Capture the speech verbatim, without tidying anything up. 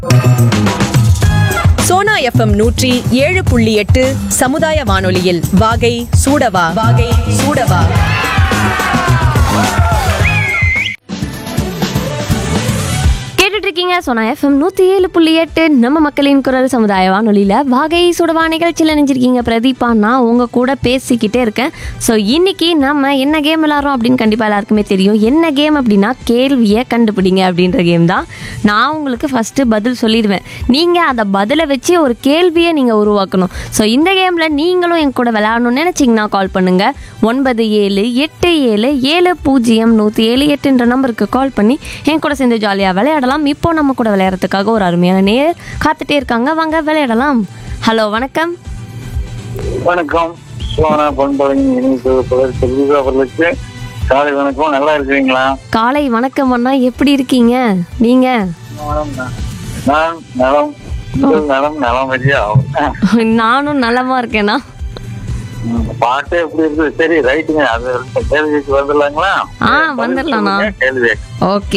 Sona FM நூற்றி ஏழு புள்ளி எட்டு சமுதாய வானொலியில் வாகை சூடவா வாகை சூடவா. இருக்கீங்க சோனா எஃப்எம் நூற்றி ஏழு புள்ளி எட்டு நம்ம மக்களின் குரல் சமுதாய வானொலியில் வாகை சுடவா நிகழ்ச்சியில் நினைஞ்சிருக்கீங்க பிரதீபா. நான் உங்கள் கூட பேசிக்கிட்டே இருக்கேன். ஸோ இன்னைக்கு நம்ம என்ன கேம் விளாட்றோம் அப்படின்னு கண்டிப்பாக எல்லாருக்குமே தெரியும். என்ன கேம் அப்படின்னா கேள்வியை கண்டுபிடிங்க அப்படின்ற கேம் தான். நான் உங்களுக்கு ஃபஸ்ட்டு பதில் சொல்லிடுவேன், நீங்கள் அந்த பதிலை வச்சு ஒரு கேள்வியை நீங்கள் உருவாக்கணும். ஸோ இந்த கேமில் நீங்களும் என் கூட விளையாடணும்னு நினச்சிங்கன்னா கால் பண்ணுங்கள். ஒன்பது ஏழு எட்டு ஏழு ஏழு பூஜ்ஜியம் நூற்றி ஏழு எட்டுன்ற நம்பருக்கு கால் பண்ணி என் கூட சேர்ந்து ஜாலியாக விளையாடலாம். இப்போ நம்ம கூட விளையாடுறதுக்காக ஒரு அருமையான நேர் காத்துட்டே இருக்காங்க. வாங்க விளையாடலாம். ஹலோ, வணக்கம். வணக்கம். சோனா அவர்களுக்கு காலை வணக்கம். நல்லா இருக்கிறீங்களா? காலை வணக்கம் அண்ணா, எப்படி இருக்கீங்க நீங்க? நான் நலம் நலம் நலம் ஆகும். நானும் நலமா இருக்கேனா. பாட்டு எப்படி இருக்கு? சரி, ரைட்டுங்க. அது கேள்விக்கு வந்துடலாங்களா? ஆ வந்துடலாம்ண்ணா. கேள்வி ஓகே.